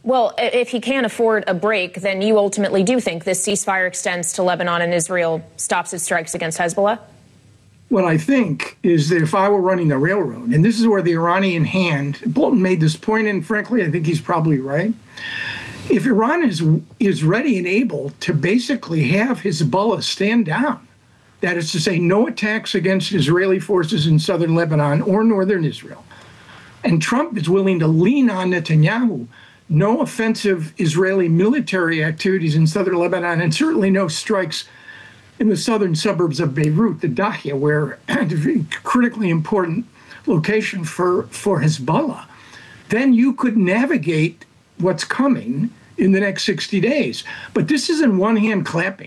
Well, if he can't afford a break, then you ultimately do think this ceasefire extends to Lebanon and Israel stops its strikes against Hezbollah? What I think is that if I were running the railroad, and this is where the Iranian hand, Bolton made this point, and frankly, I think he's probably right. If Iran is ready and able to basically have Hezbollah stand down, that is to say, no attacks against Israeli forces in southern Lebanon or northern Israel, and Trump is willing to lean on Netanyahu, no offensive Israeli military activities in southern Lebanon, and certainly no strikes in the southern suburbs of Beirut, the Dahia, where a critically important location for Hezbollah, then you could navigate what's coming in the next 60 days. But this isn't one hand clapping.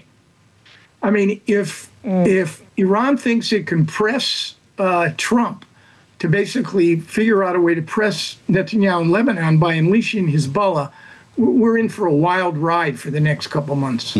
I mean, if Iran thinks it can press Trump to basically figure out a way to press Netanyahu in Lebanon by unleashing Hezbollah, we're in for a wild ride for the next couple months.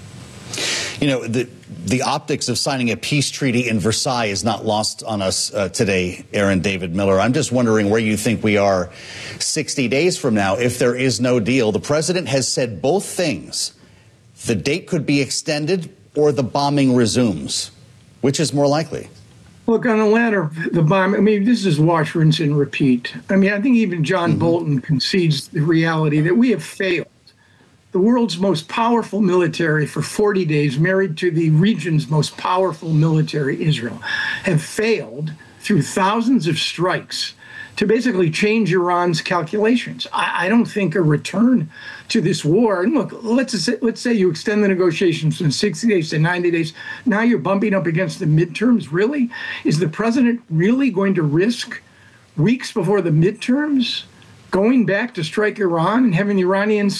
You know, the optics of signing a peace treaty in Versailles is not lost on us today, Aaron David Miller. I'm just wondering where you think we are 60 days from now if there is no deal. The president has said both things. The date could be extended or the bombing resumes. Which is more likely? Look, on the latter, the bomb, I mean, this is wash, rinse, and repeat. I mean, I think even John Bolton concedes the reality that we have failed. The world's most powerful military for 40 days, married to the region's most powerful military, Israel, have failed through thousands of strikes to basically change Iran's calculations. I don't think a return to this war, and look, let's say you extend the negotiations from 60 days to 90 days. Now you're bumping up against the midterms. Really? Is the president really going to risk weeks before the midterms going back to strike Iran and having the Iranians,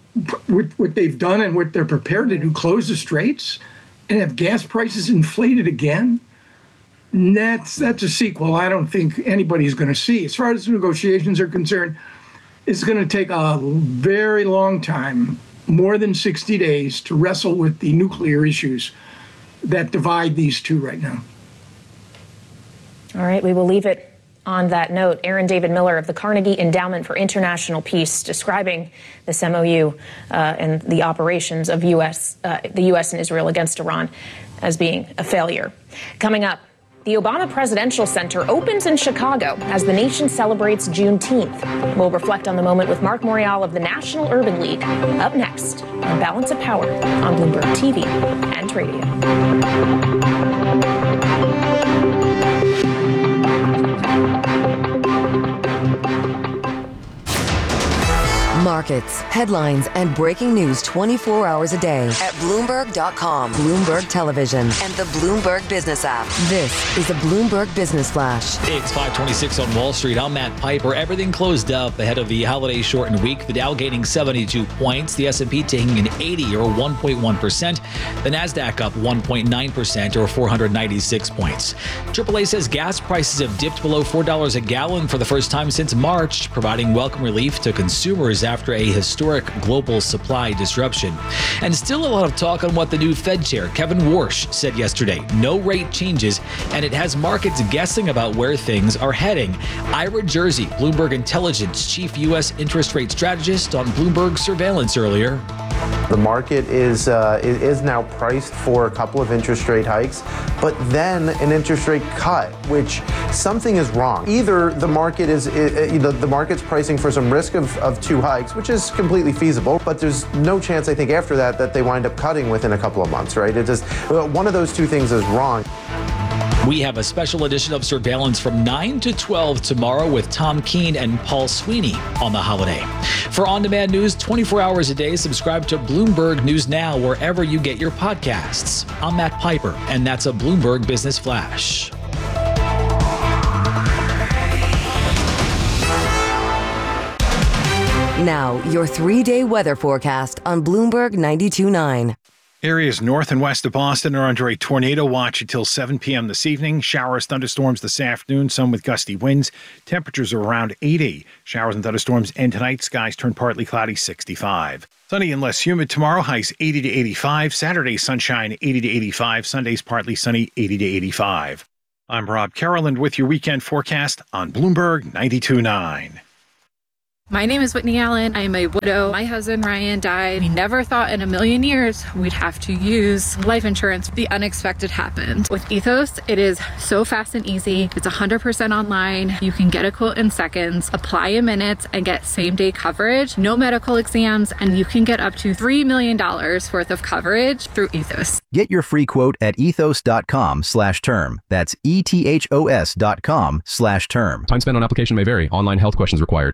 what they've done and what they're prepared to do, close the straits and have gas prices inflated again? That's a sequel I don't think anybody's going to see. As far as negotiations are concerned, it's going to take a very long time, more than 60 days, to wrestle with the nuclear issues that divide these two right now. All right, we will leave it on that note. Aaron David Miller of the Carnegie Endowment for International Peace describing this MOU and the operations of the U.S. and Israel against Iran as being a failure. Coming up, the Obama Presidential Center opens in Chicago as the nation celebrates Juneteenth. We'll reflect on the moment with Mark Morial of the National Urban League. Up next on Balance of Power on Bloomberg TV and Radio. Markets, headlines, and breaking news 24 hours a day at Bloomberg.com, Bloomberg Television, and the Bloomberg Business app. This is the Bloomberg Business Flash. It's 5:26 on Wall Street. I'm Matt Piper. Everything closed up ahead of the holiday shortened week. The Dow gaining 72 points. The S&P taking an 80 or 1.1%. The Nasdaq up 1.9% or 496 points. AAA says gas prices have dipped below $4 a gallon for the first time since March, providing welcome relief to consumers after a historic global supply disruption. And still a lot of talk on what the new Fed chair, Kevin Warsh, said yesterday. No rate changes, and it has markets guessing about where things are heading. Ira Jersey, Bloomberg Intelligence chief U.S. interest rate strategist on Bloomberg Surveillance earlier. The market is now priced for a couple of interest rate hikes, but then an interest rate cut, which something is wrong. Either the market the market's pricing for some risk of two hikes, which is completely feasible, but there's no chance, I think, after that they wind up cutting within a couple of months, right? It just, one of those two things is wrong. We have a special edition of Surveillance from 9 to 12 tomorrow with Tom Keene and Paul Sweeney on the holiday. For on-demand news 24 hours a day, subscribe to Bloomberg News Now wherever you get your podcasts. I'm Matt Piper, and that's a Bloomberg Business Flash. Now, your 3-day weather forecast on Bloomberg 92.9. Areas north and west of Boston are under a tornado watch until 7 p.m. this evening. Showers, thunderstorms this afternoon, some with gusty winds. Temperatures are around 80. Showers and thunderstorms end tonight. Skies turn partly cloudy, 65. Sunny and less humid tomorrow, highs 80 to 85. Saturday, sunshine, 80 to 85. Sundays, partly sunny, 80 to 85. I'm Rob Caroland with your weekend forecast on Bloomberg 92.9. My name is Whitney Allen. I am a widow. My husband, Ryan, died. We never thought in a million years we'd have to use life insurance. The unexpected happened. With Ethos, it is so fast and easy. It's 100% online. You can get a quote in seconds, apply in minutes, and get same-day coverage, no medical exams, and you can get up to $3 million worth of coverage through Ethos. Get your free quote at ethos.com/term. That's ethos.com/term. Time spent on application may vary. Online health questions required.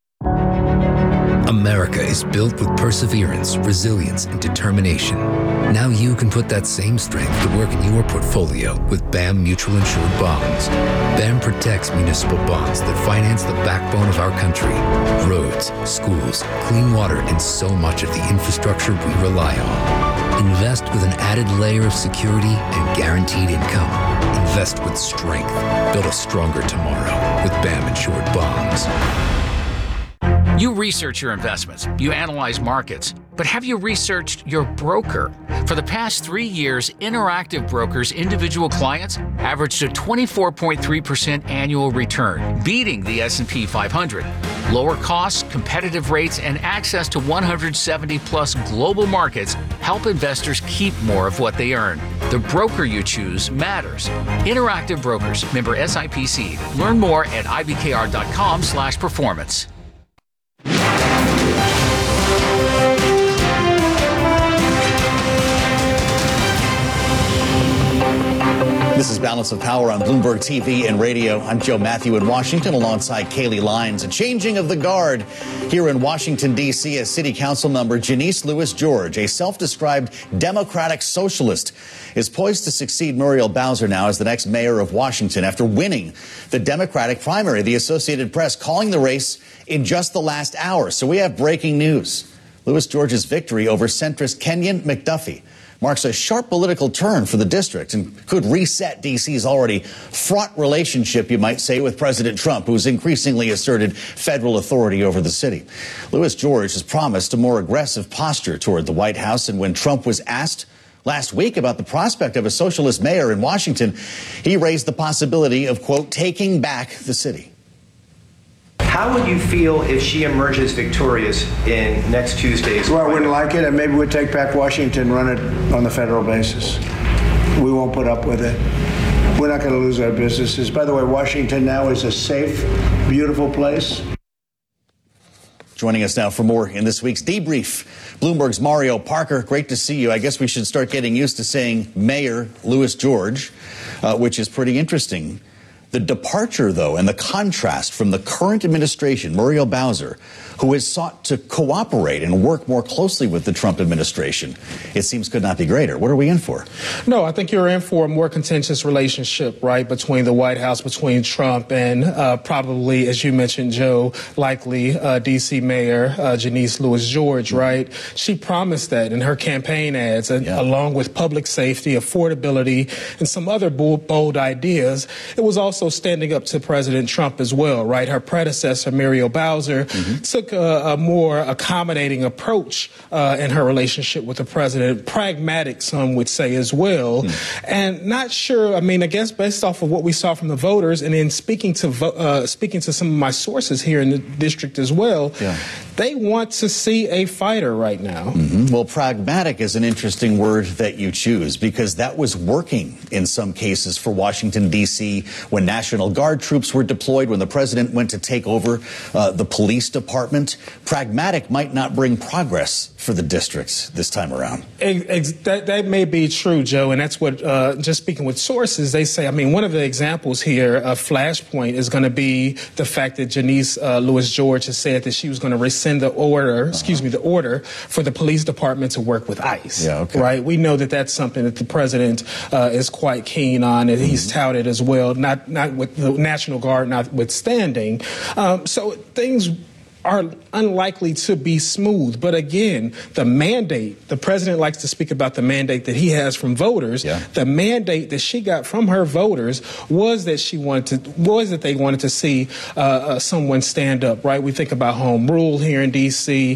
America is built with perseverance, resilience, and determination. Now you can put that same strength to work in your portfolio with BAM Mutual Insured Bonds. BAM protects municipal bonds that finance the backbone of our country. Roads, schools, clean water, and so much of the infrastructure we rely on. Invest with an added layer of security and guaranteed income. Invest with strength. Build a stronger tomorrow with BAM Insured Bonds. You research your investments, you analyze markets, but have you researched your broker? For the past 3 years, Interactive Brokers' individual clients averaged a 24.3% annual return, beating the S&P 500. Lower costs, competitive rates, and access to 170-plus global markets help investors keep more of what they earn. The broker you choose matters. Interactive Brokers, member SIPC. Learn more at ibkr.com/performance. This is Balance of Power on Bloomberg TV and radio. I'm Joe Matthew in Washington alongside Kaylee Lyons. A changing of the guard here in Washington, D.C. as City Council member Janice Lewis George, a self-described Democratic socialist, is poised to succeed Muriel Bowser now as the next mayor of Washington after winning the Democratic primary. The Associated Press calling the race in just the last hour. So we have breaking news. Lewis George's victory over centrist Kenyon McDuffie marks a sharp political turn for the district and could reset D.C.'s already fraught relationship, you might say, with President Trump, who's increasingly asserted federal authority over the city. Lewis George has promised a more aggressive posture toward the White House, and when Trump was asked last week about the prospect of a socialist mayor in Washington, he raised the possibility of, quote, taking back the city. How would you feel if she emerges victorious in next Tuesday's? Well, I wouldn't like it, and maybe we'd take back Washington, run it on the federal basis. We won't put up with it. We're not going to lose our businesses. By the way, Washington now is a safe, beautiful place. Joining us now for more in this week's debrief, Bloomberg's Mario Parker. Great to see you. I guess we should start getting used to saying Mayor Lewis George, which is pretty interesting. The departure, though, and the contrast from the current administration, Muriel Bowser, who has sought to cooperate and work more closely with the Trump administration, it seems could not be greater. What are we in for? No, I think you're in for a more contentious relationship, right, between the White House, between Trump and probably, as you mentioned, Joe, likely D.C. Mayor Janice Lewis George, right? She promised that in her campaign ads, along with public safety, affordability, and some other bold ideas. It was also standing up to President Trump as well, right? Her predecessor, Muriel Bowser, took a more accommodating approach in her relationship with the president, pragmatic, some would say as well, and not sure. I mean, I guess based off of what we saw from the voters, and in speaking to some of my sources here in the district as well, they want to see a fighter right now. Well, pragmatic is an interesting word that you choose because that was working in some cases for Washington, D.C. when National Guard troops were deployed, when the president went to take over the police department. Pragmatic might not bring progress for the districts this time around. That may be true, Joe, and that's what, just speaking with sources, they say, I mean, one of the examples here, a flashpoint, is going to be the fact that Janice Lewis George has said that she was going to rescind the order, the order for the police department to work with ICE. Right? We know that that's something that the president is quite keen on, and he's touted as well, not with the National Guard notwithstanding. So things are unlikely to be smooth. But again, the mandate, the president likes to speak about the mandate that he has from voters. The mandate that she got from her voters was that they wanted to see someone stand up, right? We think about home rule here in D.C.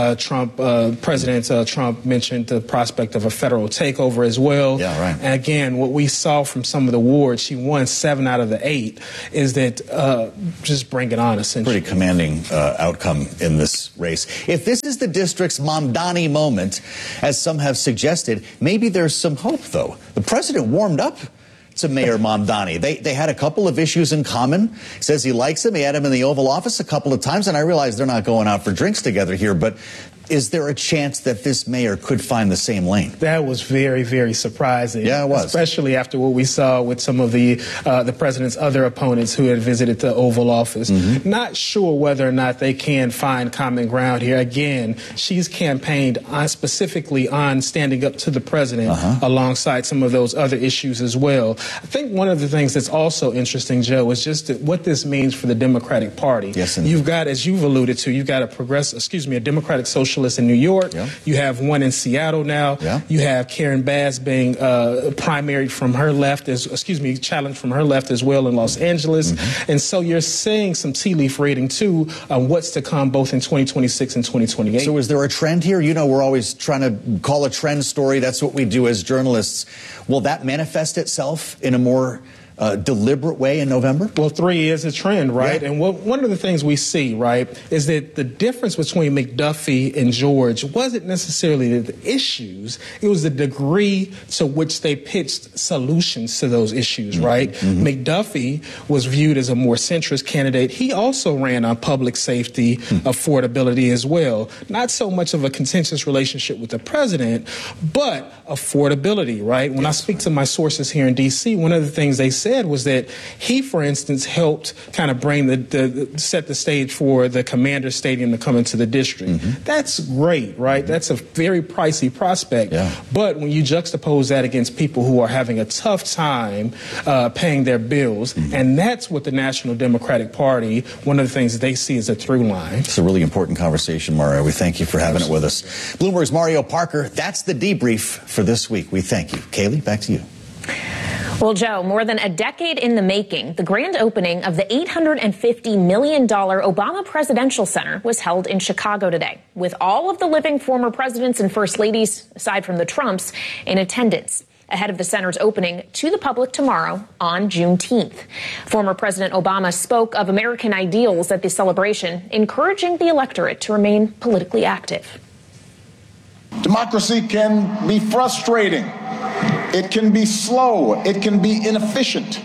President Trump mentioned the prospect of a federal takeover as well. And again, what we saw from some of the wards, she won 7 out of the 8, is that just bring it on, essentially. Pretty commanding outcome outcome in this race. If this is the district's Mamdani moment, as some have suggested, maybe there's some hope, though. The president warmed up to Mayor Mamdani. They had a couple of issues in common. Says he likes him. He had him in the Oval Office a couple of times, and I realize they're not going out for drinks together here, but is there a chance that this mayor could find the same lane? That was very, very surprising. Yeah, it was. Especially after what we saw with some of the president's other opponents who had visited the Oval Office. Mm-hmm. Not sure whether or not they can find common ground here. Again, she's campaigned specifically on standing up to the president alongside some of those other issues as well. I think one of the things that's also interesting, Joe, is just what this means for the Democratic Party. Yes, you've got, as you've alluded to, you've got a Democratic Socialist in New York. Yeah. You have one in Seattle now. Yeah. You have Karen Bass being challenged from her left as well in Los Angeles. Mm-hmm. And so you're seeing some tea leaf reading, too, on what's to come both in 2026 and 2028. So is there a trend here? You know, we're always trying to call a trend story. That's what we do as journalists. Will that manifest itself in a more deliberate way in November? Well, 3 is a trend, right? Yeah. And one of the things we see, right, is that the difference between McDuffie and George wasn't necessarily the issues. It was the degree to which they pitched solutions to those issues, right? Mm-hmm. McDuffie was viewed as a more centrist candidate. He also ran on public safety, affordability as well. Not so much of a contentious relationship with the president, but affordability, right? When I speak to my sources here in D.C., one of the things they said was that he, for instance, helped kind of bring set the stage for the Commander Stadium to come into the district. Mm-hmm. That's great, right? That's a very pricey prospect. Yeah. But when you juxtapose that against people who are having a tough time paying their bills, and that's what the National Democratic Party, one of the things that they see as a through line. It's a really important conversation, Mario. We thank you for having it with us. Bloomberg's Mario Parker. That's the debrief for this week. We thank you. Kaylee, back to you. Well, Joe, more than a decade in the making, the grand opening of the $850 million Obama Presidential Center was held in Chicago today, with all of the living former presidents and first ladies, aside from the Trumps, in attendance ahead of the center's opening to the public tomorrow on Juneteenth. Former President Obama spoke of American ideals at the celebration, encouraging the electorate to remain politically active. Democracy can be frustrating. It can be slow. It can be inefficient.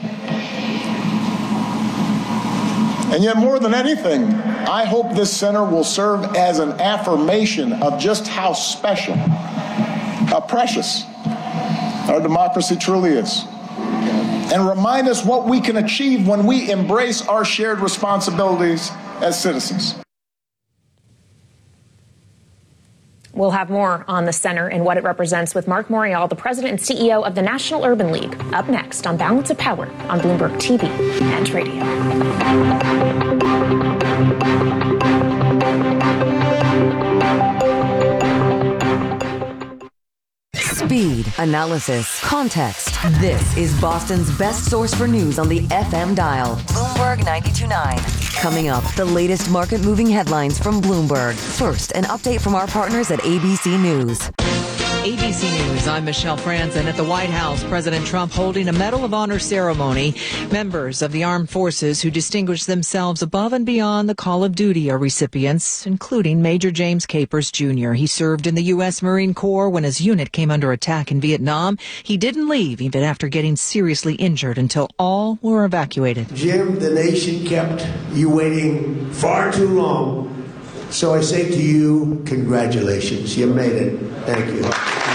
And yet, more than anything, I hope this center will serve as an affirmation of just how special, how precious our democracy truly is. And remind us what we can achieve when we embrace our shared responsibilities as citizens. We'll have more on the center and what it represents with Mark Morial, the president and CEO of the National Urban League, up next on Balance of Power on Bloomberg TV and radio. Speed, analysis, context. This is Boston's best source for news on the FM dial. Bloomberg 92.9. Coming up, the latest market-moving headlines from Bloomberg. First, an update from our partners at ABC News. ABC News, I'm Michelle Franzen. At the White House, President Trump holding a Medal of Honor ceremony. Members of the armed forces who distinguished themselves above and beyond the call of duty are recipients, including Major James Capers Jr. He served in the U.S. Marine Corps when his unit came under attack in Vietnam. He didn't leave even after getting seriously injured until all were evacuated. Jim, the nation kept you waiting far too long. So I say to you, congratulations. You made it. Thank you.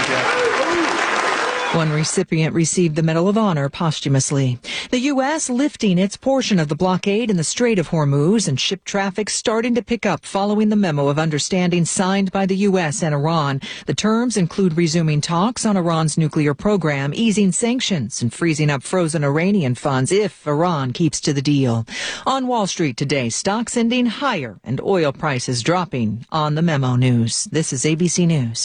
One recipient received the Medal of Honor posthumously. The U.S. lifting its portion of the blockade in the Strait of Hormuz and ship traffic starting to pick up following the memo of understanding signed by the U.S. and Iran. The terms include resuming talks on Iran's nuclear program, easing sanctions, and freezing up frozen Iranian funds if Iran keeps to the deal. On Wall Street today, stocks ending higher and oil prices dropping on the memo news. This is ABC News.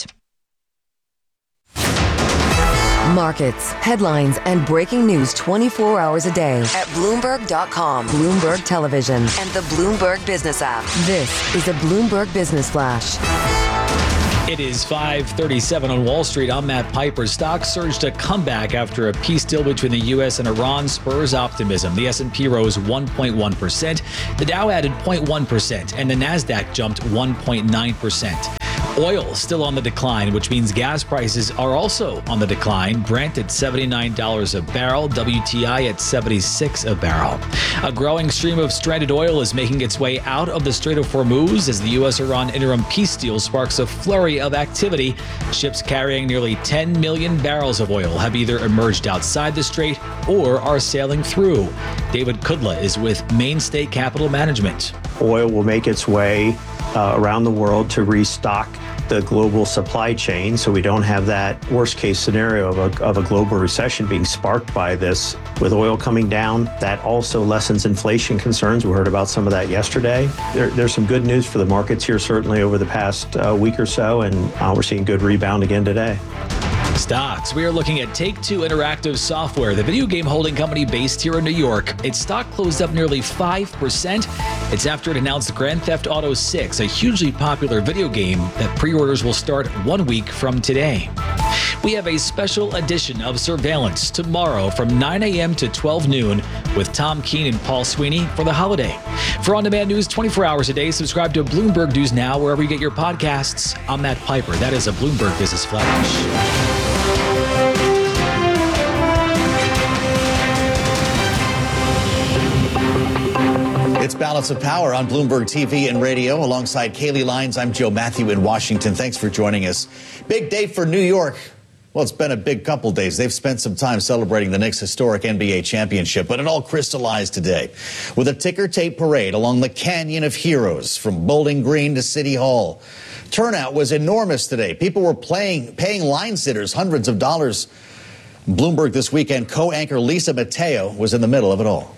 Markets, headlines, and breaking news 24 hours a day at Bloomberg.com, Bloomberg Television, and the Bloomberg Business app. This is a Bloomberg Business Flash. It is 5:37 on Wall Street. I'm Matt Piper. Stocks surged a comeback after a peace deal between the U.S. and Iran spurs optimism. The S&P rose 1.1%, the Dow added 0.1%, and the Nasdaq jumped 1.9%. Oil still on the decline, which means gas prices are also on the decline. Brent at $79 a barrel, WTI at $76 a barrel. A growing stream of stranded oil is making its way out of the Strait of Hormuz as the U.S.-Iran interim peace deal sparks a flurry of activity. Ships carrying nearly 10 million barrels of oil have either emerged outside the strait or are sailing through. David Kudla is with Mainstay Capital Management. Oil will make its way around the world to restock the global supply chain, so we don't have that worst case scenario of a global recession being sparked by this. With oil coming down, that also lessens inflation concerns. We heard about some of that yesterday. There's some good news for the markets here, certainly over the past week or so, and we're seeing good rebound again today. Stocks. We are looking at Take-Two Interactive Software, the video game holding company based here in New York. Its stock closed up nearly 5%. It's after it announced Grand Theft Auto 6, a hugely popular video game that pre-orders will start 1 week from today. We have a special edition of Surveillance tomorrow from 9 a.m. to 12 noon with Tom Keene and Paul Sweeney for the holiday. For on-demand news 24 hours a day, subscribe to Bloomberg News Now wherever you get your podcasts. I'm Matt Piper. That is a Bloomberg Business Flash. It's Balance of Power on Bloomberg TV and radio. Alongside Kaylee Lyons, I'm Joe Matthew in Washington. Thanks for joining us. Big day for New York. Well, it's been a big couple days. They've spent some time celebrating the Knicks' historic NBA championship, but it all crystallized today with a ticker tape parade along the Canyon of Heroes from Bowling Green to City Hall. Turnout was enormous today. People were paying line sitters hundreds of dollars. Bloomberg This Weekend co-anchor Lisa Mateo was in the middle of it all.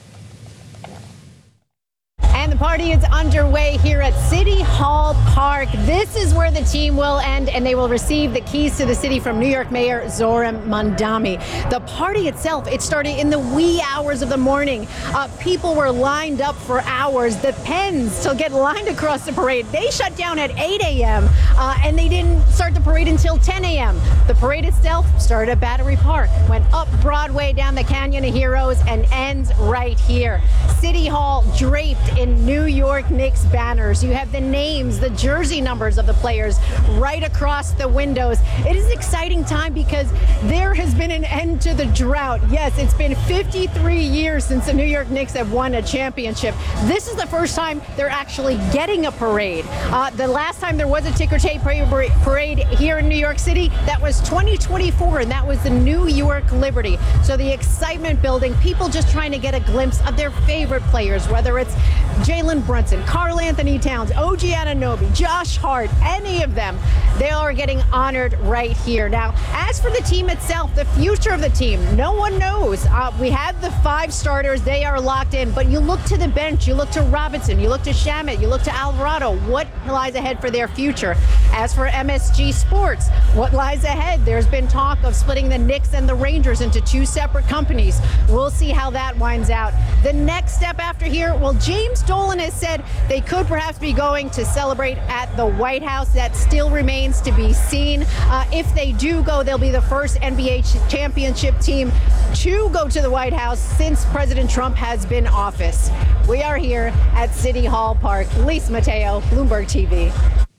And the party is underway here at City Hall Park. This is where the team will end, and they will receive the keys to the city from New York Mayor Zohran Mamdani. The party itself, it started in the wee hours of the morning. People were lined up for hours. The Pens to get lined across the parade, they shut down at 8 a.m., and they didn't start the parade until 10 a.m. The parade itself started at Battery Park, went up Broadway down the Canyon of Heroes, and ends right here. City Hall draped in New York Knicks banners. You have the names, the jersey numbers of the players right across the windows. It is an exciting time because there has been an end to the drought. Yes, it's been 53 years since the New York Knicks have won a championship. This is the first time they're actually getting a parade. The last time there was a ticker tape parade here in New York City, that was 2024, and that was the New York Liberty. So the excitement building, people just trying to get a glimpse of their favorite players, whether it's Jalen Brunson, Karl Anthony Towns, OG Anunoby, Josh Hart, any of them, they are getting honored right here. Now, as for the team itself, the future of the team, no one knows. We have the 5 starters. They are locked in. But you look to the bench. You look to Robinson. You look to Shamet. You look to Alvarado. What lies ahead for their future? As for MSG Sports, what lies ahead? There's been talk of splitting the Knicks and the Rangers into 2 separate companies. We'll see how that winds out. The next step after here, well, James Dolan has said they could perhaps be going to celebrate at the White House. That still remains to be seen. If they do go, they'll be the first NBA championship team to go to the White House since President Trump has been in office. We are here at City Hall Park. Lisa Mateo, Bloomberg TV.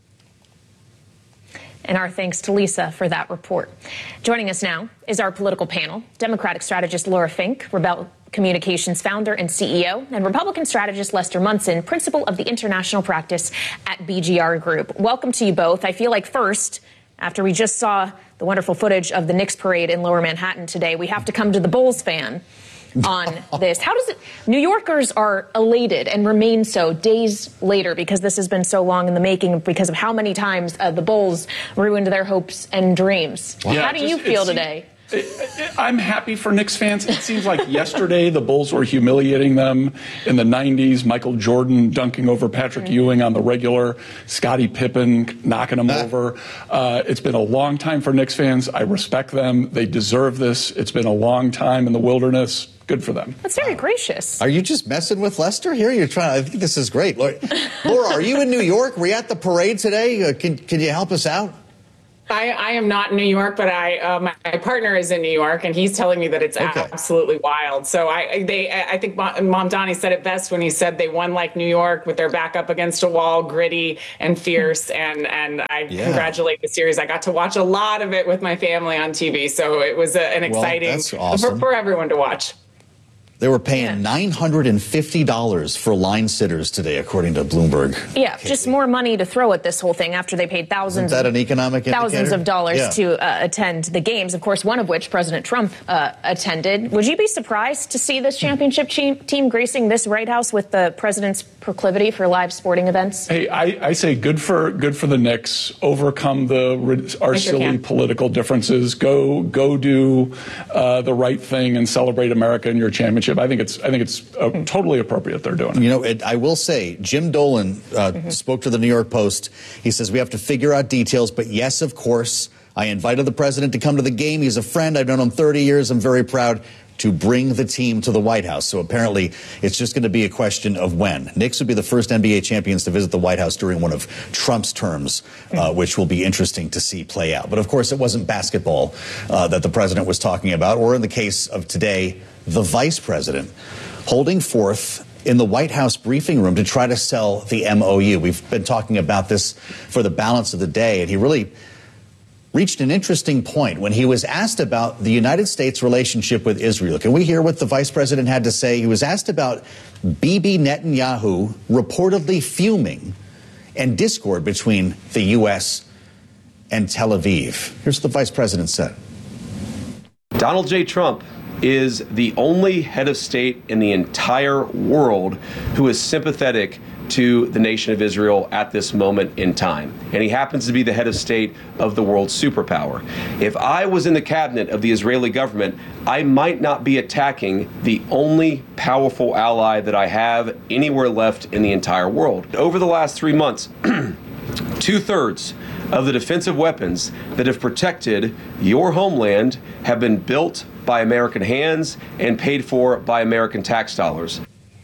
And our thanks to Lisa for that report. Joining us now is our political panel, Democratic strategist Laura Fink, Rebel Communications founder and CEO, and Republican strategist Lester Munson, principal of the international practice at BGR Group. Welcome to you both. I feel like first, after we just saw the wonderful footage of the Knicks parade in Lower Manhattan today, we have to come to the Bulls fan on this. How does it, New Yorkers are elated and remain so days later because this has been so long in the making because of how many times the Bulls ruined their hopes and dreams. Yeah, how do you feel today? I'm happy for Knicks fans. It seems like yesterday the Bulls were humiliating them. In the 90s, Michael Jordan dunking over Patrick Ewing on the regular, Scottie Pippen knocking him over. It's been a long time for Knicks fans. I respect them. They deserve this. It's been a long time in the wilderness. Good for them. That's very gracious. Are you just messing with Lester here? I think this is great. Laura, are you in New York? Were you at the parade today? Can you help us out? I am not in New York, but my partner is in New York, and he's telling me that it's absolutely wild. So I think Mamdani said it best when he said they won like New York with their back up against a wall, gritty and fierce. And I congratulate the series. I got to watch a lot of it with my family on TV, so it was an exciting that's awesome. for everyone to watch. They were paying $950 for line sitters today, according to Bloomberg. Yeah, just more money to throw at this whole thing after they paid thousands of dollars to attend the games, of course, one of which President Trump attended. Would you be surprised to see this championship team gracing this White House with the president's proclivity for live sporting events? Hey, I say good for the Knicks. Overcome our silly political differences. Go do the right thing and celebrate America in your championship. I think it's totally appropriate they're doing it. You know, I will say, Jim Dolan spoke to the New York Post. He says we have to figure out details, but yes, of course, I invited the president to come to the game. He's a friend. I've known him 30 years. I'm very proud to bring the team to the White House. So apparently it's just going to be a question of when. Knicks would be the first NBA champions to visit the White House during one of Trump's terms, which will be interesting to see play out. But of course, it wasn't basketball that the president was talking about, or in the case of today, the vice president holding forth in the White House briefing room to try to sell the MOU. We've been talking about this for the balance of the day, and he really reached an interesting point when he was asked about the United States relationship with Israel. Can we hear what the vice president had to say? He was asked about Bibi Netanyahu reportedly fuming and discord between the U.S. and Tel Aviv. Here's what the vice president said. Donald J. Trump is the only head of state in the entire world who is sympathetic to the nation of Israel at this moment in time. And he happens to be the head of state of the world's superpower. If I was in the cabinet of the Israeli government, I might not be attacking the only powerful ally that I have anywhere left in the entire world. Over the last 3 months, 2/3 of the defensive weapons that have protected your homeland have been built by American hands and paid for by American tax dollars.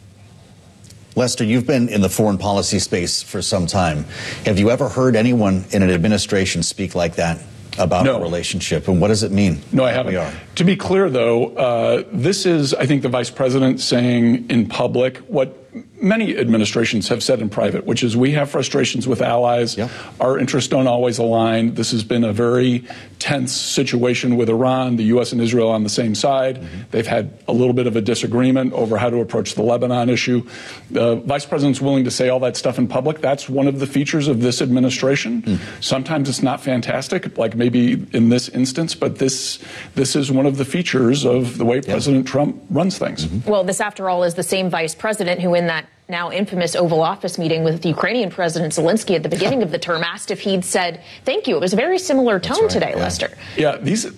Lester, you've been in the foreign policy space for some time. Have you ever heard anyone in an administration speak like that about a relationship? And what does it mean? No, I haven't. To be clear, though, this is, I think, the vice president saying in public what many administrations have said in private, which is we have frustrations with allies. Our interests don't always align. This has been a very tense situation with Iran, the U.S. and Israel on the same side. They've had a little bit of a disagreement over how to approach the Lebanon issue. The vice president's willing to say all that stuff in public. That's one of the features of this administration. Sometimes it's not fantastic, like maybe in this instance, but this is one of the features of the way President Trump runs things. Well, this, after all, is the same vice president who, in that now infamous Oval Office meeting with Ukrainian President Zelensky at the beginning of the term, asked if he'd said thank you. It was a very similar tone today, Lester. Yeah,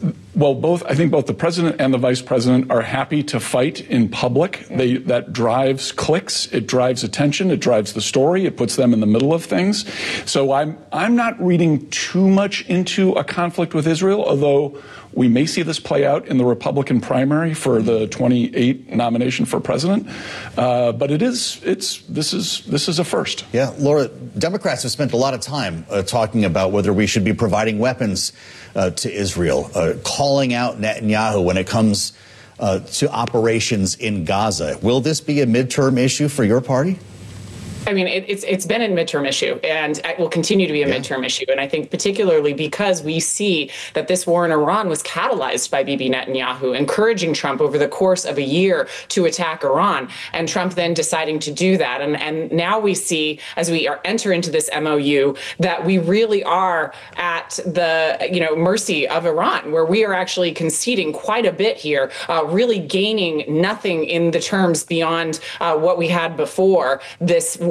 I think both the president and the vice president are happy to fight in public. That drives clicks, it drives attention, it drives the story, it puts them in the middle of things. So I'm not reading too much into a conflict with Israel, although we may see this play out in the Republican primary for the 28 nomination for president. But this is a first. Yeah, Laura, Democrats have spent a lot of time talking about whether we should be providing weapons to Israel, calling out Netanyahu when it comes to operations in Gaza. Will this be a midterm issue for your party? I mean, it's been a midterm issue, and it will continue to be a midterm issue. And I think particularly because we see that this war in Iran was catalyzed by Bibi Netanyahu, encouraging Trump over the course of a year to attack Iran, and Trump then deciding to do that. And now we see, as we enter into this MOU, that we really are at the mercy of Iran, where we are actually conceding quite a bit here, really gaining nothing in the terms beyond what we had before this war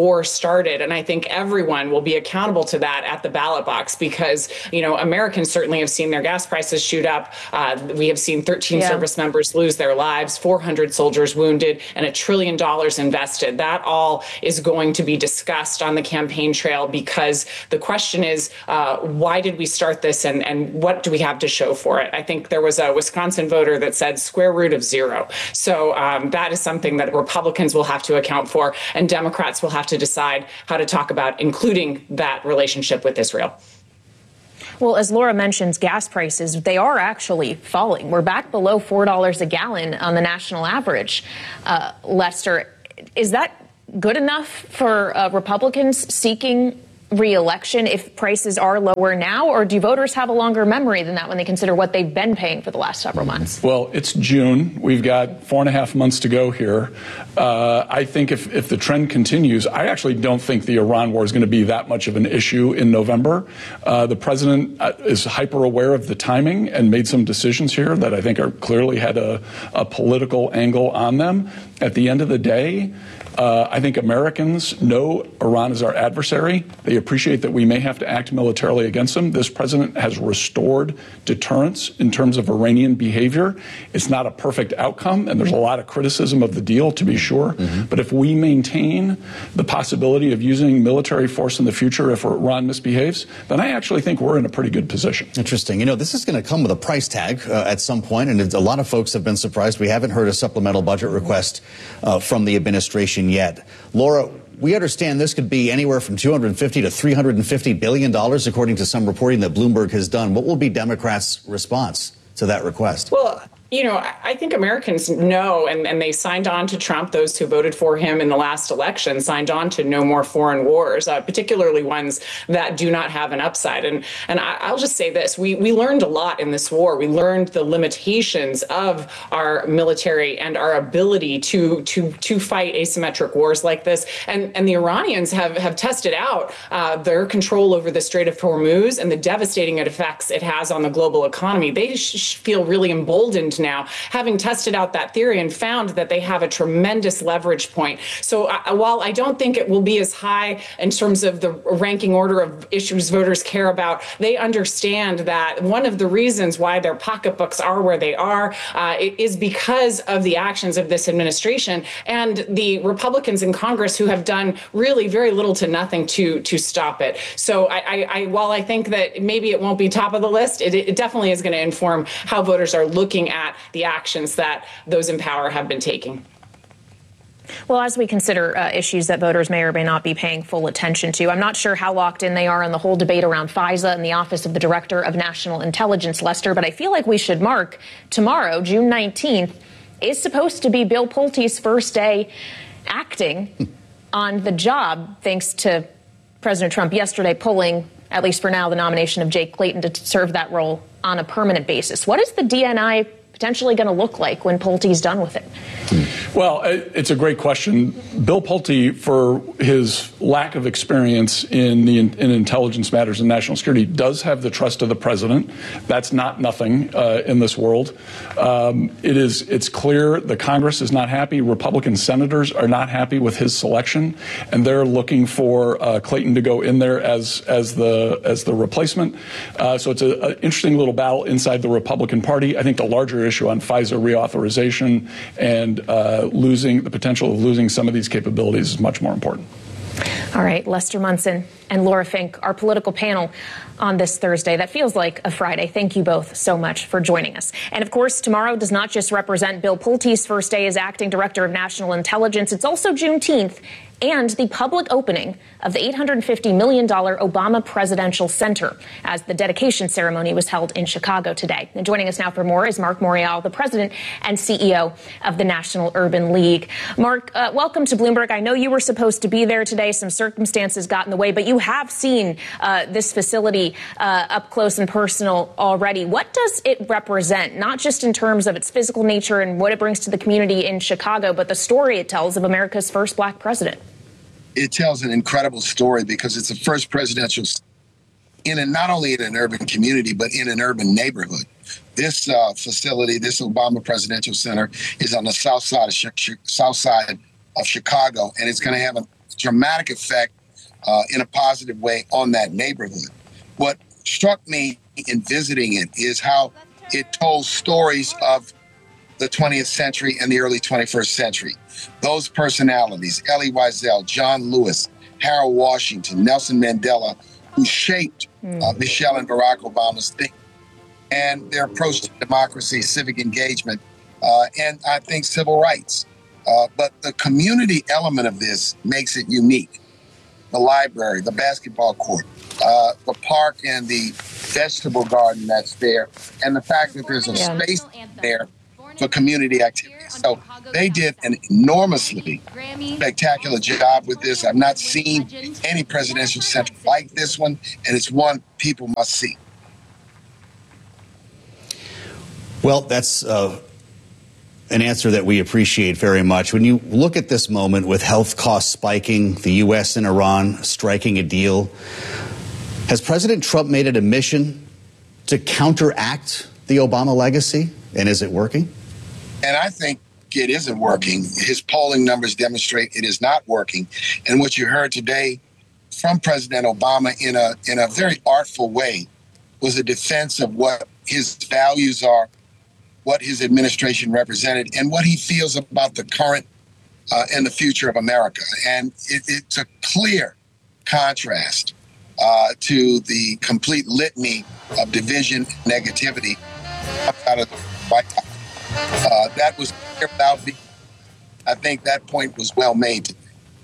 war started. And I think everyone will be accountable to that at the ballot box because, Americans certainly have seen their gas prices shoot up. We have seen 13 service members lose their lives, 400 soldiers wounded, and $1 trillion invested. That all is going to be discussed on the campaign trail because the question is, why did we start this and what do we have to show for it? I think there was a Wisconsin voter that said square root of zero. So that is something that Republicans will have to account for, and Democrats will have to decide how to talk about including that relationship with Israel. Well, as Laura mentions, gas prices, they are actually falling. We're back below $4 a gallon on the national average. Lester, is that good enough for Republicans seeking re-election if prices are lower now, or do voters have a longer memory than that when they consider what they've been paying for the last several months? Well, it's June. We've got 4.5 months to go here. I think if the trend continues, I actually don't think the Iran war is going to be that much of an issue in November. The president is hyper aware of the timing and made some decisions here that I think are clearly had a political angle on them. At the end of the day, I think Americans know Iran is our adversary. They appreciate that we may have to act militarily against them. This president has restored deterrence in terms of Iranian behavior. It's not a perfect outcome, and there's a lot of criticism of the deal, to be sure. But if we maintain the possibility of using military force in the future if Iran misbehaves, then I actually think we're in a pretty good position. Interesting. This is going to come with a price tag at some point, and a lot of folks have been surprised. We haven't heard a supplemental budget request from the administration yet. Laura, we understand this could be anywhere from $250 to $350 billion, according to some reporting that Bloomberg has done. What will be Democrats' response to that request? Well, I think Americans know, and they signed on to Trump. Those who voted for him in the last election signed on to no more foreign wars, particularly ones that do not have an upside. And I'll just say this. We learned a lot in this war. We learned the limitations of our military and our ability to fight asymmetric wars like this. And the Iranians have tested out their control over the Strait of Hormuz and the devastating effects it has on the global economy. They feel really emboldened now, having tested out that theory and found that they have a tremendous leverage point. So while I don't think it will be as high in terms of the ranking order of issues voters care about, they understand that one of the reasons why their pocketbooks are where they are is because of the actions of this administration and the Republicans in Congress who have done really very little to nothing to stop it. So while I think that maybe it won't be top of the list, it definitely is going to inform how voters are looking at the actions that those in power have been taking. Well, as we consider issues that voters may or may not be paying full attention to, I'm not sure how locked in they are on the whole debate around FISA and the Office of the Director of National Intelligence, Lester, but I feel like we should mark tomorrow, June 19th, is supposed to be Bill Pulte's first day acting on the job, thanks to President Trump yesterday pulling, at least for now, the nomination of Jake Clayton to serve that role on a permanent basis. What is the DNI potentially going to look like when Pulte's done with it? Well, it's a great question. Bill Pulte, for his lack of experience in intelligence matters and national security, does have the trust of the president. That's not nothing in this world. It's clear the Congress is not happy. Republican senators are not happy with his selection, and they're looking for Clayton to go in there as the replacement. So it's an interesting little battle inside the Republican Party. I think the larger issue on FISA reauthorization and losing the potential of losing some of these capabilities is much more important. All right, Lester Munson and Laura Fink, our political panel on this Thursday. That feels like a Friday. Thank you both so much for joining us. And of course, tomorrow does not just represent Bill Pulte's first day as acting director of national intelligence. It's also Juneteenth and the public opening of the $850 million Obama Presidential Center as the dedication ceremony was held in Chicago today. And joining us now for more is Mark Morial, the president and CEO of the National Urban League. Mark, welcome to Bloomberg. I know you were supposed to be there today. Some circumstances got in the way, but you have seen this facility up close and personal already. What does it represent, not just in terms of its physical nature and what it brings to the community in Chicago, but the story it tells of America's first black president? It tells an incredible story because it's the first presidential not only in an urban community, but in an urban neighborhood. This facility, this Obama Presidential Center, is on the south side of Chicago, and it's going to have dramatic effect in a positive way on that neighborhood. What struck me in visiting it is how it told stories of the 20th century and the early 21st century. Those personalities, Elie Wiesel, John Lewis, Harold Washington, Nelson Mandela, who shaped Michelle and Barack Obama's thinking and their approach to democracy, civic engagement, and I think civil rights. But the community element of this makes it unique. The library, the basketball court, the park and the vegetable garden that's there, and the fact that there's a space there for community activities. So they did an enormously spectacular job with this. I've not seen any presidential center like this one, and it's one people must see. Well, that's an answer that we appreciate very much. When you look at this moment with health costs spiking, the U.S. and Iran striking a deal, has President Trump made it a mission to counteract the Obama legacy? And is it working? And I think it isn't working. His polling numbers demonstrate it is not working. And what you heard today from President Obama in a very artful way was a defense of what his values are, what his administration represented, and what he feels about the current and the future of America. And it's a clear contrast to the complete litany of division and negativity out of the White House. That was clear without being. I think that point was well made.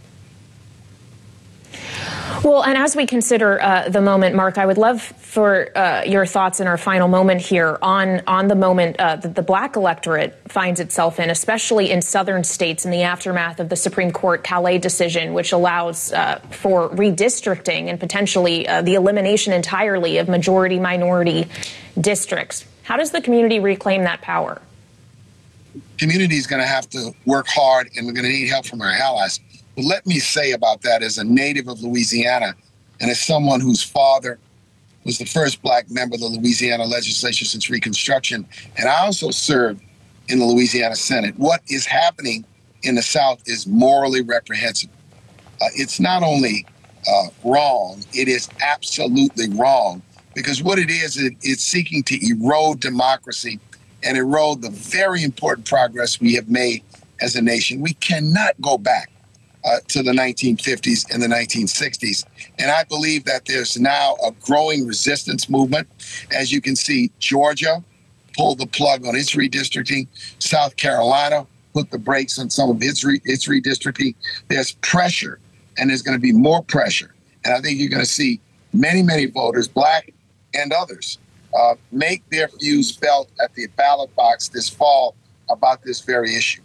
Well, and as we consider the moment, Mark, I would love for your thoughts in our final moment here on the moment that the black electorate finds itself in, especially in southern states in the aftermath of the Supreme Court Calais decision, which allows for redistricting and potentially the elimination entirely of majority-minority districts. How does the community reclaim that power? Community is going to have to work hard, and we're going to need help from our allies. But let me say about that, as a native of Louisiana and as someone whose father was the first black member of the Louisiana legislature since Reconstruction, and I also served in the Louisiana Senate, what is happening in the South is morally reprehensible. It's not only wrong, it is absolutely wrong, because what it is, it's seeking to erode democracy and erode the very important progress we have made as a nation. We cannot go back to the 1950s and the 1960s. And I believe that there's now a growing resistance movement. As you can see, Georgia pulled the plug on its redistricting. South Carolina put the brakes on some of its redistricting. There's pressure, and there's going to be more pressure. And I think you're going to see many, many voters, black and others, make their views felt at the ballot box this fall about this very issue.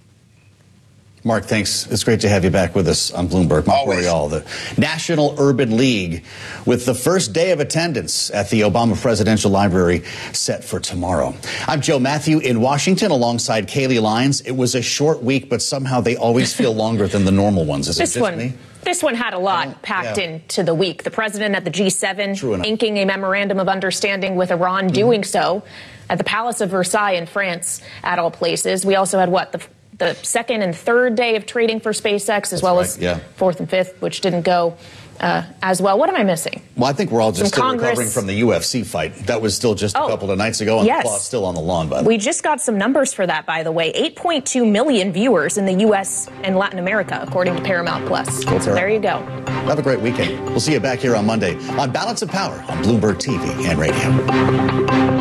Mark, thanks. It's great to have you back with us on Bloomberg. Mark Boreal, the National Urban League, with the first day of attendance at the Obama Presidential Library set for tomorrow. I'm Joe Matthew in Washington alongside Kaylee Lyons. It was a short week, but somehow they always feel longer than the normal ones. Is it just me? This one had a lot packed into the week. The president at the G7 inking a memorandum of understanding with Iran, doing so at the Palace of Versailles in France, at all places. We also had the second and third day of trading for SpaceX, as well as fourth and fifth, which didn't go as well. What am I missing? Well, I think we're all just still recovering from the UFC fight. That was still just a couple of nights ago, and the clock's still on the lawn, by the way. We just got some numbers for that, by the way. 8.2 million viewers in the U.S. and Latin America, according to Paramount Plus. Cool, there you go. Have a great weekend. We'll see you back here on Monday on Balance of Power on Bloomberg TV and radio.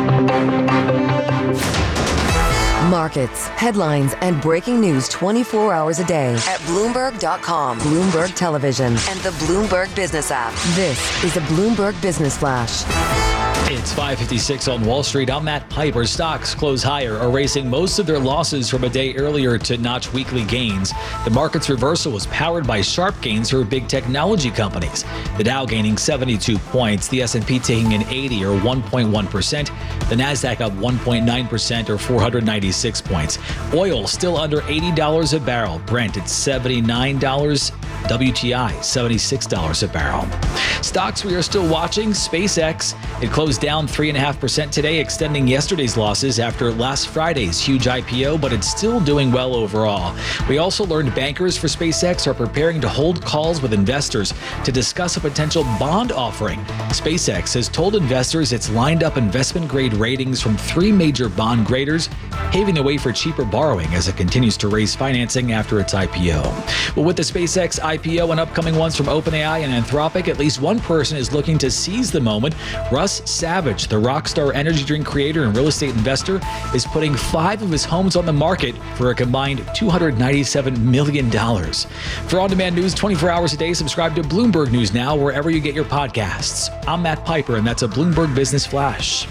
Markets, headlines, and breaking news 24 hours a day at Bloomberg.com, Bloomberg Television, and the Bloomberg Business app. This is a Bloomberg Business Flash. It's 5:56 on Wall Street. I'm Matt Piper. Stocks close higher, erasing most of their losses from a day earlier to notch weekly gains. The market's reversal was powered by sharp gains for big technology companies. The Dow gaining 72 points, the S&P taking an 80 or 1.1%, the Nasdaq up 1.9% or 496 points. Oil still under $80 a barrel. Brent at $79 WTI, $76 a barrel. Stocks we are still watching, SpaceX. It closed down 3.5% today, extending yesterday's losses after last Friday's huge IPO, but it's still doing well overall. We also learned bankers for SpaceX are preparing to hold calls with investors to discuss a potential bond offering. SpaceX has told investors it's lined up investment-grade ratings from 3 major bond graders, paving the way for cheaper borrowing as it continues to raise financing after its IPO. Well, with the SpaceX IPO and upcoming ones from OpenAI and Anthropic, at least one person is looking to seize the moment. Russ Savage, the Rockstar energy drink creator and real estate investor, is putting 5 of his homes on the market for a combined $297 million. For on-demand news 24 hours a day, subscribe to Bloomberg News Now wherever you get your podcasts. I'm Matt Piper, and that's a Bloomberg Business Flash.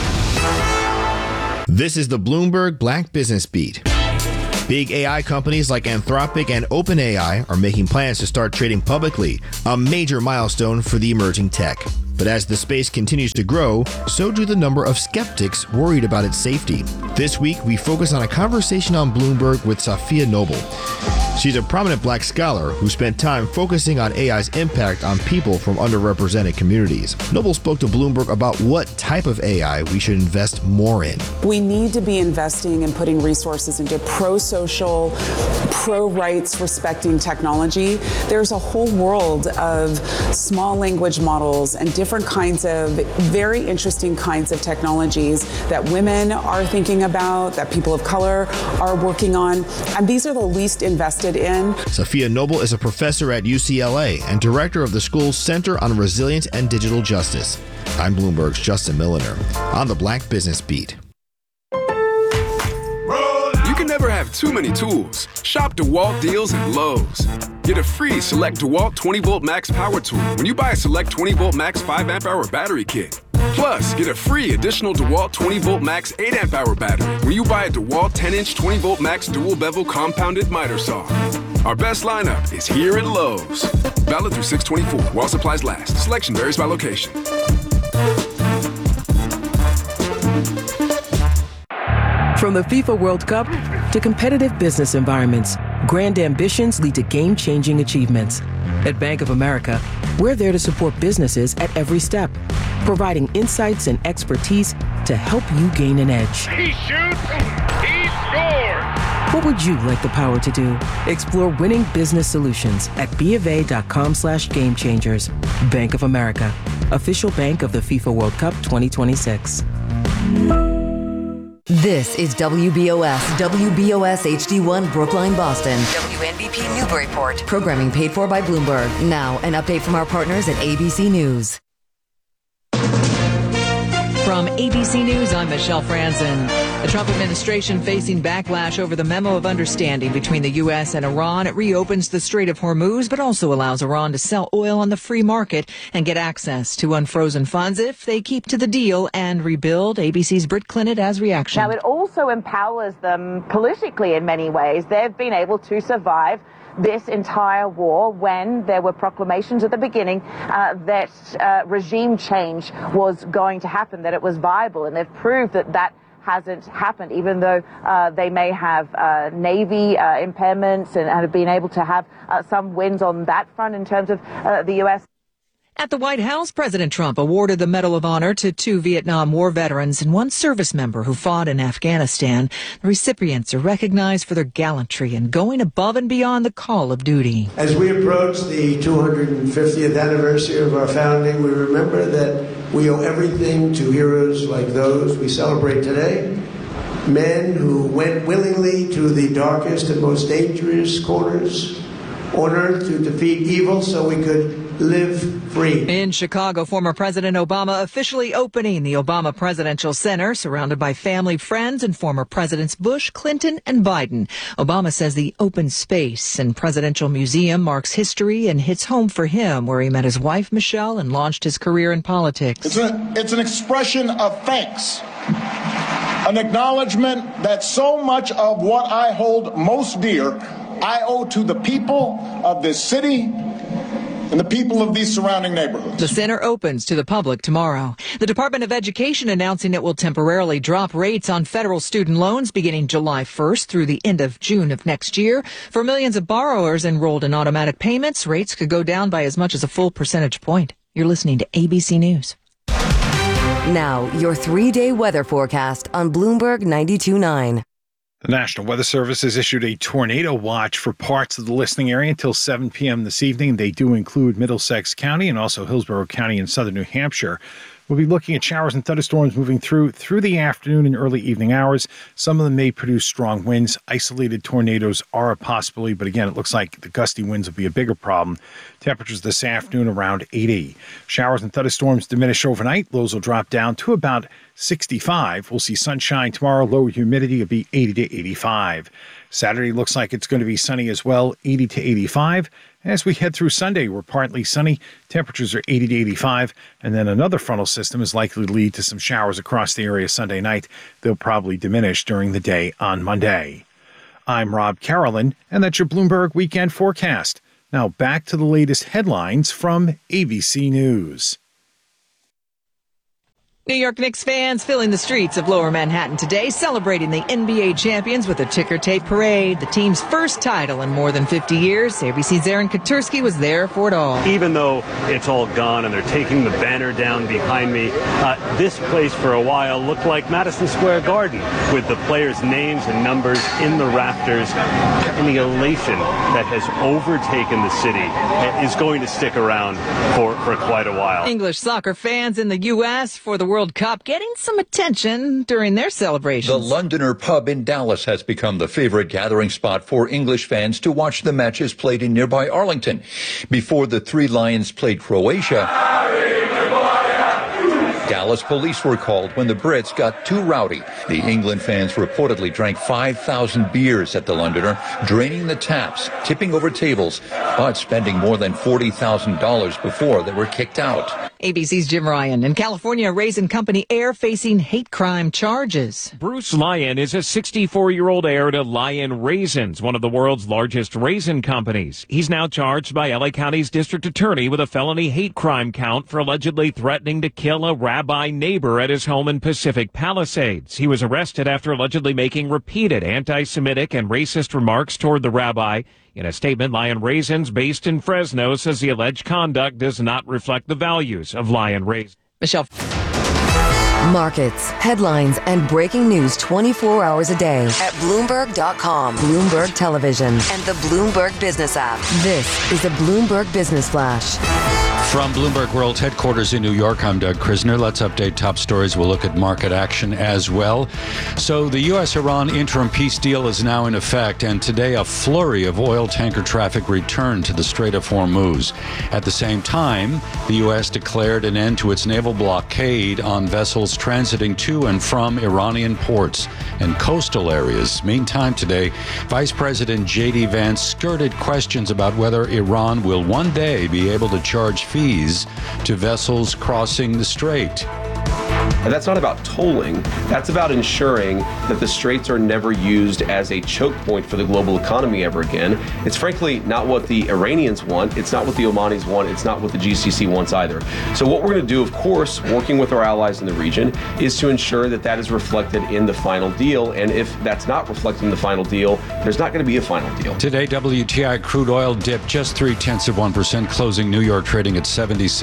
This is the Bloomberg Black Business Beat. Big AI companies like Anthropic and OpenAI are making plans to start trading publicly, a major milestone for the emerging tech. But as the space continues to grow, so do the number of skeptics worried about its safety. This week, we focus on a conversation on Bloomberg with Safiya Noble. She's a prominent black scholar who spent time focusing on AI's impact on people from underrepresented communities. Noble spoke to Bloomberg about what type of AI we should invest more in. We need to be investing and putting resources into pro-social, pro-rights respecting technology. There's a whole world of small language models and different kinds of very interesting kinds of technologies that women are thinking about, that people of color are working on, and these are the least invested in. Safiya Noble is a professor at UCLA and director of the school's Center on Resilience and Digital Justice. I'm Bloomberg's Justin Milliner on the Black Business Beat. You can never have too many tools. Shop DeWalt deals at Lowe's. Get a free Select DeWalt 20-volt max power tool when you buy a Select 20-volt max 5-amp-hour battery kit. Plus, get a free additional DeWalt 20-volt max 8-amp-hour battery when you buy a DeWalt 10-inch 20-volt max dual-bevel compounded miter saw. Our best lineup is here at Lowe's. Valid through 6/24 while supplies last. Selection varies by location. From the FIFA World Cup to competitive business environments, grand ambitions lead to game-changing achievements. At Bank of America, we're there to support businesses at every step, providing insights and expertise to help you gain an edge. He shoots, he scores! What would you like the power to do? Explore winning business solutions at BofA.com/gamechangers. Bank of America, official bank of the FIFA World Cup 2026. This is WBOS HD1 Brookline, Boston. WNBP Newburyport. Programming paid for by Bloomberg. Now, an update from our partners at ABC News. From ABC News, I'm Michelle Franzen. The Trump administration facing backlash over the memo of understanding between the U.S. and Iran. It reopens the Strait of Hormuz, but also allows Iran to sell oil on the free market and get access to unfrozen funds if they keep to the deal and rebuild. ABC's Britt Clinton has reaction. Now, it also empowers them politically in many ways. They've been able to survive this entire war when there were proclamations at the beginning that regime change was going to happen, that it was viable, and they've proved that that hasn't happened, even though they may have Navy impairments and have been able to have some wins on that front in terms of the U.S. At the White House, President Trump awarded the Medal of Honor to 2 Vietnam War veterans and 1 service member who fought in Afghanistan. The recipients are recognized for their gallantry and going above and beyond the call of duty. As we approach the 250th anniversary of our founding, we remember that we owe everything to heroes like those we celebrate today. Men who went willingly to the darkest and most dangerous corners on earth to defeat evil so we could live free. In Chicago, former President Obama officially opening the Obama Presidential Center, surrounded by family, friends, and former Presidents Bush, Clinton, and Biden. Obama says the open space and presidential museum marks history and hits home for him, where he met his wife, Michelle, and launched his career in politics. It's an expression of thanks, an acknowledgement that so much of what I hold most dear I owe to the people of this city and the people of these surrounding neighborhoods. The center opens to the public tomorrow. The Department of Education announcing it will temporarily drop rates on federal student loans beginning July 1st through the end of June of next year. For millions of borrowers enrolled in automatic payments, rates could go down by as much as a full percentage point. You're listening to ABC News. Now, your 3-day weather forecast on Bloomberg 92.9. The National Weather Service has issued a tornado watch for parts of the listening area until 7 p.m. this evening. They do include Middlesex County and also Hillsborough County in southern New Hampshire. We'll be looking at showers and thunderstorms moving through the afternoon and early evening hours. Some of them may produce strong winds. Isolated tornadoes are a possibility, but again, it looks like the gusty winds will be a bigger problem. Temperatures this afternoon around 80. Showers and thunderstorms diminish overnight. Lows will drop down to about 65. We'll see sunshine tomorrow. Lower humidity will be 80 to 85. Saturday looks like it's going to be sunny as well, 80 to 85. As we head through Sunday, we're partly sunny. Temperatures are 80 to 85. And then another frontal system is likely to lead to some showers across the area Sunday night. They'll probably diminish during the day on Monday. I'm Rob Carolyn, and that's your Bloomberg Weekend Forecast. Now back to the latest headlines from ABC News. New York Knicks fans filling the streets of Lower Manhattan today, celebrating the NBA champions with a ticker tape parade. The team's first title in more than 50 years. ABC's Aaron Katursky was there for it all. Even though it's all gone and they're taking the banner down behind me, this place for a while looked like Madison Square Garden, with the players' names and numbers in the rafters. And the elation that has overtaken the city is going to stick around for quite a while. English soccer fans in the U.S. for the World Cup getting some attention during their celebrations. The Londoner pub in Dallas has become the favorite gathering spot for English fans to watch the matches played in nearby Arlington. Before the Three Lions played Croatia, Dallas police were called when the Brits got too rowdy. The England fans reportedly drank 5,000 beers at the Londoner, draining the taps, tipping over tables, but spending more than $40,000 before they were kicked out. ABC's Jim Ryan. In California, Raisin Company heir facing hate crime charges. Bruce Lyon is a 64-year-old heir to Lyon Raisins, one of the world's largest raisin companies. He's now charged by LA County's district attorney with a felony hate crime count for allegedly threatening to kill a rabbi neighbor at his home in Pacific Palisades. He was arrested after allegedly making repeated anti-Semitic and racist remarks toward the rabbi. In a statement, Lyon Raisins, based in Fresno, says the alleged conduct does not reflect the values of Lyon Raisins. Michelle. Markets, headlines, and breaking news 24 hours a day at Bloomberg.com, Bloomberg Television, and the Bloomberg Business app. This is a Bloomberg Business Flash. From Bloomberg World Headquarters in New York, I'm Doug Krisner. Let's update top stories. We'll look at market action as well. So the U.S.-Iran interim peace deal is now in effect, and today a flurry of oil tanker traffic returned to the Strait of Hormuz. At the same time, the U.S. declared an end to its naval blockade on vessels transiting to and from Iranian ports and coastal areas. Meantime, today, Vice President J.D. Vance skirted questions about whether Iran will one day be able to charge fees to vessels crossing the strait. And that's not about tolling. That's about ensuring that the straits are never used as a choke point for the global economy ever again. It's frankly not what the Iranians want. It's not what the Omanis want. It's not what the GCC wants either. So what we're going to do, of course, working with our allies in the region, is to ensure that that is reflected in the final deal. And if that's not reflected in the final deal, there's not going to be a final deal. Today, WTI crude oil dipped just 0.3%, closing New York trading at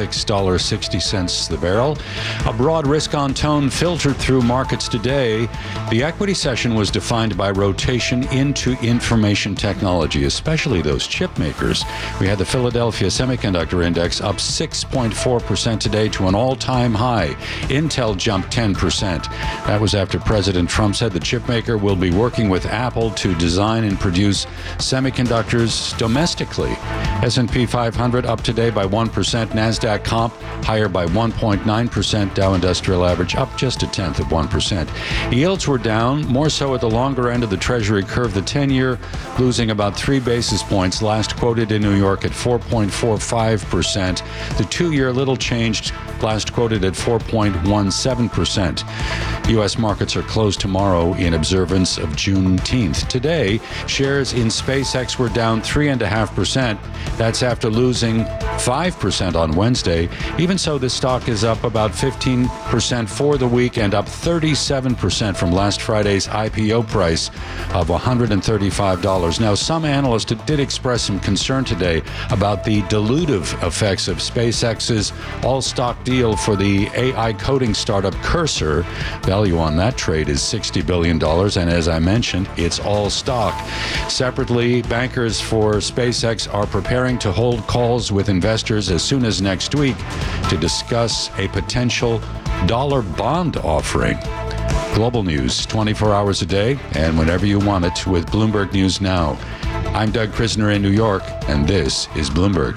$76.60 the barrel. A broad risk-on tone filtered through markets today. The equity session was defined by rotation into information technology, especially those chip makers. We had the Philadelphia Semiconductor Index up 6.4% today to an all-time high. Intel jumped 10%. That was after President Trump said the chip maker will be working with Apple to design and produce semiconductors domestically. S&P 500 up today by 1%. NASDAQ comp higher by 1.9%. Dow Industrial Average up just 0.1%. Yields were down, more so at the longer end of the Treasury curve. The 10-year losing about 3 basis points, last quoted in New York at 4.45%. The 2-year little changed, last quoted at 4.17%. U.S. markets are closed tomorrow in observance of Juneteenth. Today, shares in SpaceX were down 3.5%. That's after losing 5% on Wednesday. Even so, the stock is up about 15% for the week and up 37% from last Friday's IPO price of $135. Now, some analysts did express some concern today about the dilutive effects of SpaceX's all-stock deal for the AI coding startup Cursor. Value on that trade is $60 billion, and as I mentioned, it's all stock. Separately, bankers for SpaceX are preparing to hold calls with investors as soon as next week to discuss a potential dollar bond offering. Global news 24 hours a day and whenever you want it with Bloomberg News Now. I'm Doug Krisner in New York, and this is Bloomberg.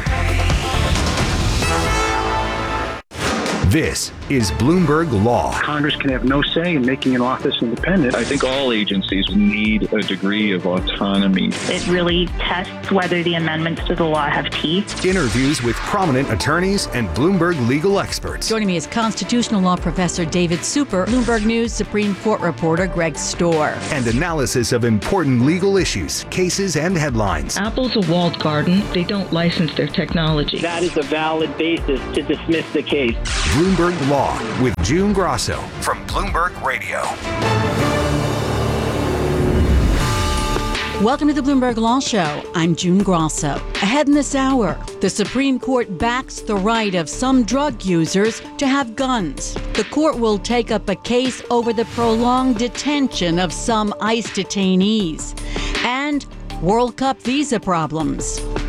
This is Bloomberg Law. Congress can have no say in making an office independent. I think all agencies need a degree of autonomy. It really tests whether the amendments to the law have teeth. Interviews with prominent attorneys and Bloomberg legal experts. Joining me is constitutional law professor David Super, Bloomberg News Supreme Court reporter Greg Storr. And analysis of important legal issues, cases, and headlines. Apple's a walled garden. They don't license their technology. That is a valid basis to dismiss the case. Bloomberg Law with June Grosso from Bloomberg Radio. Welcome to the Bloomberg Law Show. I'm June Grosso. Ahead in this hour, the Supreme Court backs the right of some drug users to have guns. The court will take up a case over the prolonged detention of some ICE detainees. And World Cup visa problems.